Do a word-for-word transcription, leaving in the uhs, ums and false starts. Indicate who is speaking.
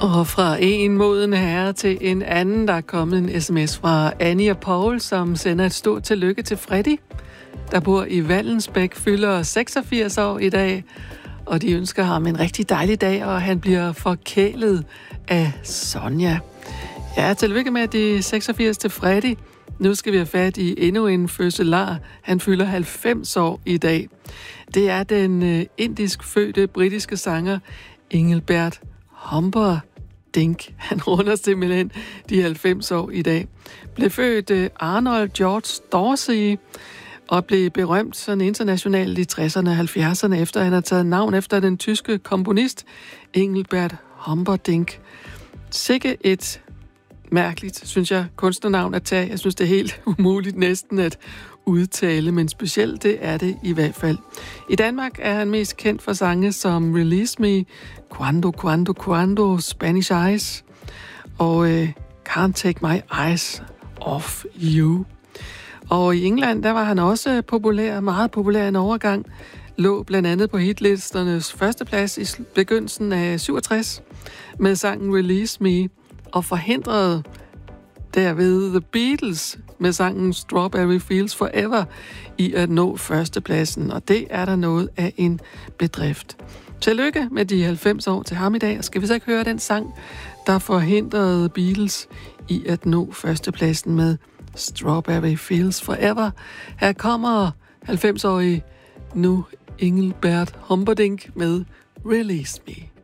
Speaker 1: Og fra en moden herre til en anden, der er kommet en sms fra Annie og Paul, som sender et stort tillykke til Freddy, der bor i Vallensbæk, fylder seksogfirs år i dag, og de ønsker ham en rigtig dejlig dag, og han bliver forkælet af Sonja. Ja, tillykke med de seksogfirs til Freddy. Nu skal vi have fat i endnu en fødselar. Han fylder halvfems år i dag. Det er den øh, indisk fødte britiske sanger Engelbert Humperdinck. Han runder simpelthen de halvfems år i dag. Blev født øh, Arnold George Dorsey og blev berømt sådan internationalt i tresserne og halvfjerdserne, efter han har taget navn efter den tyske komponist Engelbert Humperdinck. Sikke et mærkeligt, synes jeg, kunstnernavn at tage. Jeg synes, det er helt umuligt næsten at udtale, men specielt det er det i hvert fald. I Danmark er han mest kendt for sange som Release Me, Quando, Quando, Quando, Spanish Eyes og uh, Can't Take My Eyes Off You. Og i England, der var han også populær, meget populær en overgang, lå blandt andet på hitlisternes førsteplads i begyndelsen af syvogtres med sangen Release Me, og forhindrede derved The Beatles med sangen Strawberry Fields Forever i at nå førstepladsen, og det er der noget af en bedrift. Tillykke med de halvfems år til ham i dag, og skal vi så ikke høre den sang, der forhindrede Beatles i at nå førstepladsen med Strawberry Fields Forever. Her kommer halvfems-årige nu Engelbert Humperdinck med Release Me.